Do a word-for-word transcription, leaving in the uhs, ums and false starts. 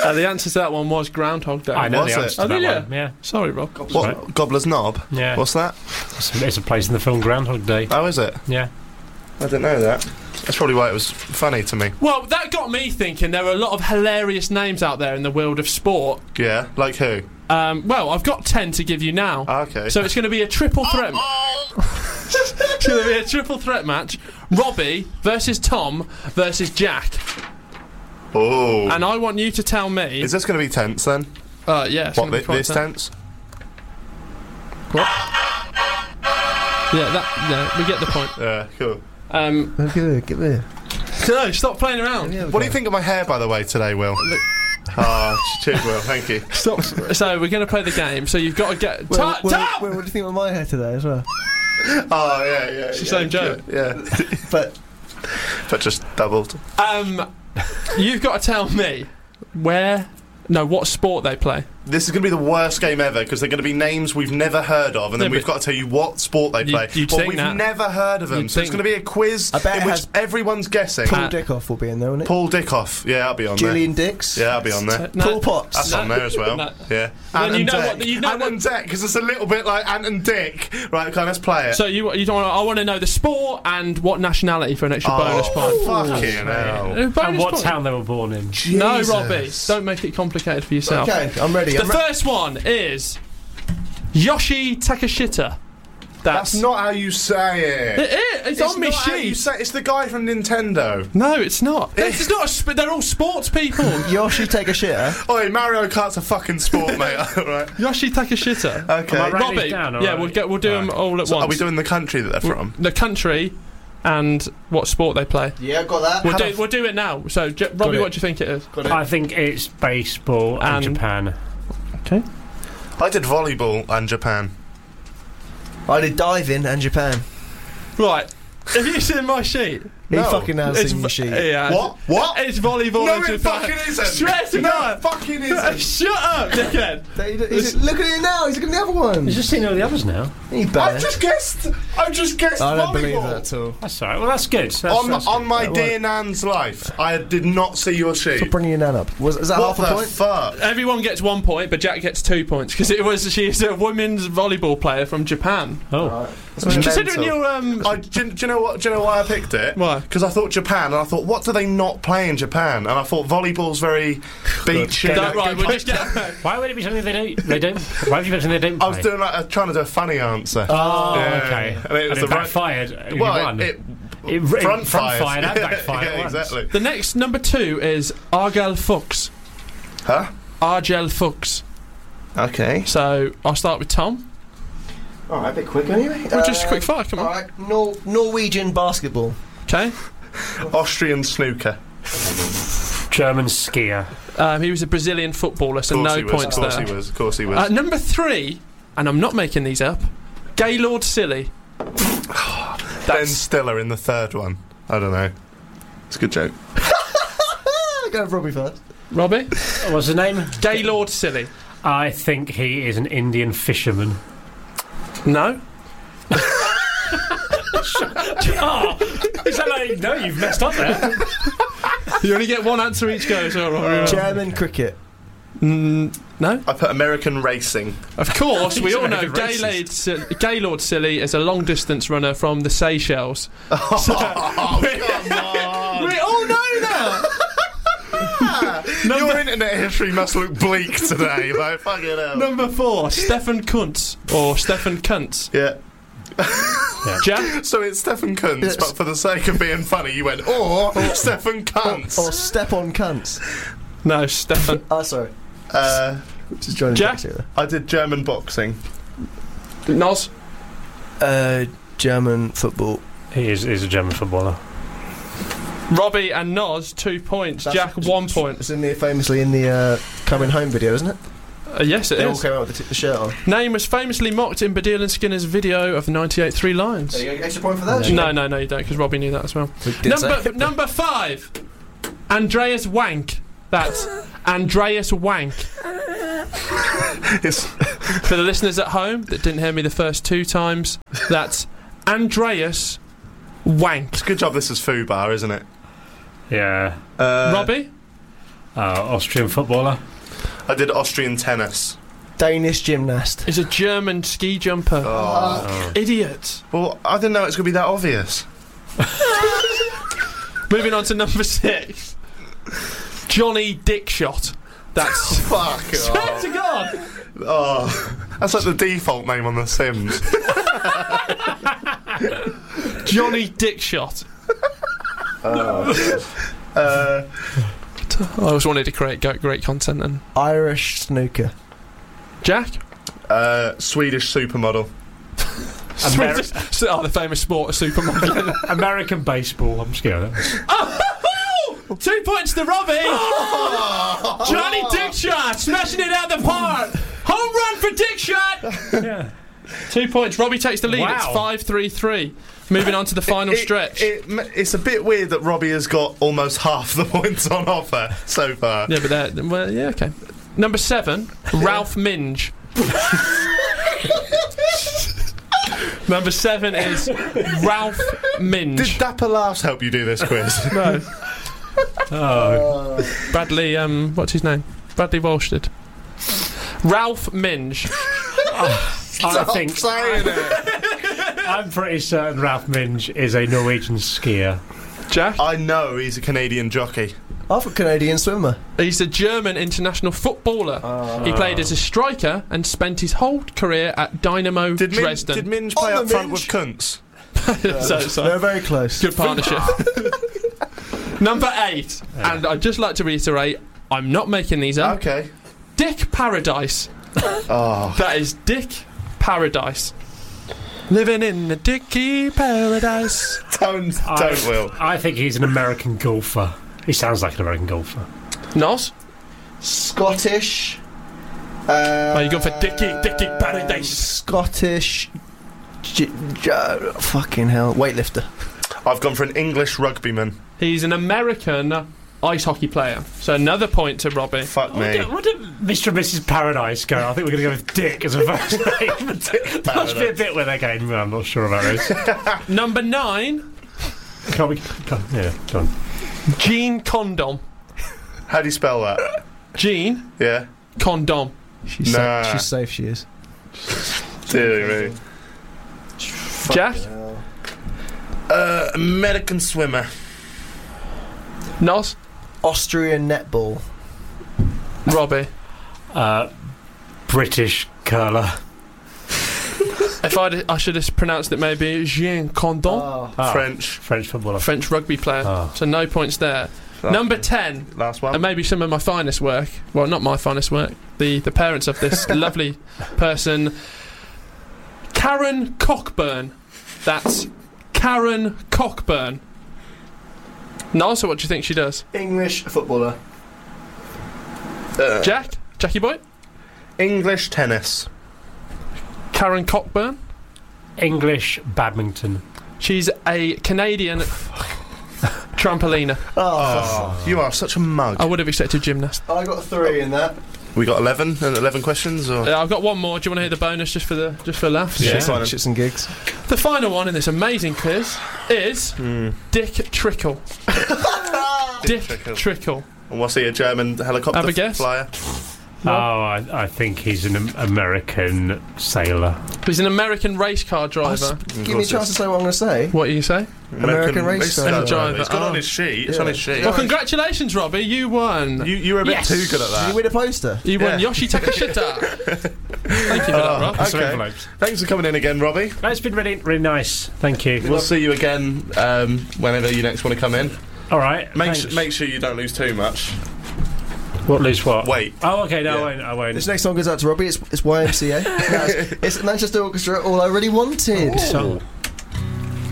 Uh, the answer to that one was Groundhog Day. I know Was the it? answer to Oh, that did you? one. Yeah. Sorry, Rob. What? Right. Gobbler's Knob? Yeah. What's that? It's, it's a place in the film Groundhog Day. Oh, is it? Yeah. I didn't know that. That's probably why it was funny to me. Well, that got me thinking there are a lot of hilarious names out there in the world of sport. Yeah, like who? Um, well, I've got ten to give you now. Okay. So it's going to be a triple threat. It's going to be a triple threat match. Robbie versus Tom versus Jack. Oh. And I want you to tell me. Is this going to be tense then? Uh, yeah. it's What, gonna be thi- quite this tense? What? Yeah, that. Yeah, we get the point. Yeah, cool. Um, Look at it, give it. no, stop playing around. Yeah, What do you think of my hair, by the way, today, Will? Ah, cheers, Will. Thank you. Stop. So we're going to play the game. So you've got to get. Well, Ta- well, Tom! well, what do you think of my hair today as well? Oh, yeah, yeah. It's the yeah, same joke. Yeah. But But just doubled. Um, you've got to tell me where. No, what sport they play. This is going to be the worst game ever because they're going to be names we've never heard of, and then Yeah, we've but got to tell you what sport they you'd- play. you'd well, think we've that. never heard of them, You'd so it's think- going to be a quiz I bet in it which has- everyone's guessing. Paul Uh, Dickoff will be in there, won't it? Paul Dickoff, yeah, I'll be on Gillian there. Dix. Yeah, I'll be on there. No. Paul Potts. That's No. on there as well. No. Yeah. Then Ant you and know Dec. what- you know Ant what- and Dec, because it's a little bit like Ant and Dick. Right, okay, let's play it. So you you don't. Wanna, I want to know the sport and what nationality for an extra bonus point. Oh, fucking hell. Uh, bonus And what point. town they were born in. No, Jesus. Robbie, don't make it complicated for yourself. Okay, I'm ready. The I'm re- first one is Yoshi Takashita. That's, That's not how you say it. It is. It's, on me not how you sheet. say it. It's the guy from Nintendo. No, it's not. This is not. A sp- they're all sports people. Yoshi take a shitter. Oi, Mario Kart's a fucking sport, mate. Right. Yoshi Takashita. Okay. Am I right? Robbie. these down, or yeah, right? we'll get. We'll do them Right. all at So once. are we doing the country that they're from? the country and what sport they play? Yeah, got that. We'll Had do. a- We'll do it now. So, J- Robbie, it. what do you think it is? got it. I think it's baseball and, And- Japan. Okay. I did volleyball and Japan. I did diving and Japan. Right. Have you seen my sheet? He No. fucking has It's seen vo- the sheet. Yeah. What? What? It's volleyball No, and it Japan. fucking isn't. Swear to No, God. it fucking isn't. Shut up, dickhead. He's- Look at it now. He's looking at the other He's one. just seen all the others now. He I've better. just guessed. I've just guessed I don't volleyball. believe that at all. That's all right. Well, that's good. That's, On, that's on good. my That dear won't- Nan's life, I did not see your sheet. Stop bringing your nan up. Was is that What half a the point? fuck? Everyone gets one point, but Jack gets two points because it was she's a women's volleyball player from Japan. Oh. Considering Mental. you're um, I, do, you- do you know what? Do you know why I picked it? Why? Because I thought Japan, and I thought, what do they not play in Japan? And I thought volleyball's very beachy. don't, right, we'll just get. Why would it be something they don't? They don't. Why would you mention they don't? I was play? doing like uh, trying to do a funny answer. Oh, Yeah. okay. And it was the right- backfired. and you well, won. it, It- it front front fired. fired and backfired yeah, at once. exactly. The next number two is Argel Fuchs. Huh? Argel Fuchs. Okay. So I'll start with Tom. All right, a bit quick anyway. Well, just quick fire, come on. All right, Nor- Norwegian basketball. Okay. Austrian snooker. German skier. Um, he was a Brazilian footballer, so Of course no he was. points Of course there. he was. Of course he was. Uh, number three, and I'm not making these up. Gaylord Silly. Ben Stiller in the third one. I don't know. It's a good joke. Go with Robbie first. Robbie. What's his name? Gaylord Silly. I think he is an Indian fisherman. No. Oh, is that like, no, you've messed up there. You only get one answer each go. So Robbie. German cricket. Mm, no. I put American racing. Of course, we He's all a know bit racist. Gaylord, Sil- Gaylord Silly is a long distance runner from the Seychelles. Oh, come on. We all know that. Your internet history must look bleak today. Like, fucking hell. Number four, Stefan Kuntz or Stefan Kuntz. Yeah. Jack. So it's Stefan Kuntz, Yes. but for the sake of being funny, you went, or Stefan Kuntz. Or step on cunts. No, Stefan. Oh, sorry. Uh, Just joining Jack? Jack's here. I did German boxing. Noz. Uh, German football. He is, is a German footballer. Robbie and Noz, two points. That's- Jack, one point. It's in the famously in the uh, Coming Home video, isn't it? Uh, yes, it They all is. came out with the, t- the shirt on. Name was famously mocked in Baddiel and Skinner's video of the ninety-eight Three Lions. There you go. Extra point for that. No, no, no, you don't, because Robbie knew that as well. We did say Number it. number five, Andreas Wank. That's Andreas Wank. It's For the listeners at home that didn't hear me the first two times, that's Andreas Wank. it's a good job this is Fubar, isn't it? Yeah. Uh, Robbie? Uh, Austrian footballer. I did Austrian tennis. Danish gymnast. Is a German ski jumper. Oh. Idiot. Well, I didn't know it's going to be that obvious. Moving on to number six. Johnny Dickshot. That's... Fuck Swear off. to God. Oh, that's like the default name on The Sims. Johnny Dickshot. uh, I always wanted to create go- great content. And Irish snooker. Jack? uh, Swedish supermodel. Swedish- oh, the famous sport of supermarket. American baseball. I'm scared of that. Oh, two points to Robbie. Johnny Dickshot smashing it out the park. Home run for Dickshot. Yeah. Two points. Robbie takes the lead. Wow. It's five three three. Moving on to the final It- stretch. It, it, it's a bit weird that Robbie has got almost half the points on offer so far. Yeah, but that. Well, yeah, okay. Number seven, Ralph Minge. Number seven is Ralph Minge. Did Dapper Laughs help you do this quiz? No, Oh. Bradley. Um, what's his name? Bradley Walsh did. Ralph Minge. I think saying it. I'm pretty certain Ralph Minge is a Norwegian skier. Jack. I know he's a Canadian jockey. I've got Canadian swimmer. He's a German international footballer. He played as a striker and spent his whole career at Dynamo Did, Min- Dresden. did Minge On play the up front Minge. with cunts? so, so. They're very close. Good partnership. Number eight, and I'd just like to reiterate, I'm not making these up. Okay. Dick Paradise. Oh, That is Dick Paradise. Living in the Dicky Paradise. don't, don't, I, Will. I think he's an American golfer. He sounds like an American golfer. Nos? Scottish. Uh, Oh, you go for Dicky, Dicky Paradise. Scottish. J- j- fucking hell. Weightlifter. I've gone for an English rugbyman. He's an American ice hockey player. So another point to Robbie. Fuck What me. did, what did Mister and Missus Paradise go? I think we're going to go with Dick as a first name. There must be a bit where they're going, well, I'm not sure about this. Number nine, Can't we... Can't, yeah, go on. Jean Condom. How do you spell that? Jean Yeah. Condom. She's, Nah. safe. She's safe, she is. Dear me. Jack? Uh, American swimmer. Nos? Austrian netball. Robbie? Uh, British curler. If I'd, I should have pronounced it maybe Jean Condom. Oh. Ah, French. French footballer. French rugby player. Ah. So no points there. Number ten, Last one. and maybe some of my finest work. Well, not my finest work. The the parents of this lovely person, Karen Cockburn. That's Karen Cockburn. No, so what do you think she does? English footballer. Uh, Jack? Jackie boy? English tennis. Karen Cockburn? English badminton. She's a Canadian trampoliner. Oh, Oh, you are such a mug. I would have expected gymnast. I got three in that. We got eleven and eleven questions, or Uh, I've got one more. Do you want to hear the bonus just for the just for laughs? Yeah. Shit, Shits and gigs. The final one in this amazing quiz is Hmm. Dick Trickle. Dick Trickle. Trickle. And what's he, a German helicopter Have a guess. flyer? Oh, I, I think he's an Am- American sailor. He's an American race car driver. Give me a chance to say what I'm going to say. What do you say? American race car driver. driver. It's got Oh. on his sheet. It's Yeah. on his sheet. Well, congratulations, Robbie. You won. You, you were a bit Yes. too good at Did that. you win a poster? You won Yeah. Yoshi Takashita. Thank you for that, Oh, Rob. Some okay. envelopes. Thanks for coming in again, Robbie. That's been really, really nice. Thank you. We'll see you again um, whenever you next want to come in. All right. Make, thanks. s- make sure you don't lose too much. What lose what? Wait. Oh, okay. No, Yeah. I won't. I won't. This next song goes out to Robbie. It's, it's Y M C A. No, it's, it's Manchester Orchestra. All I really wanted. So-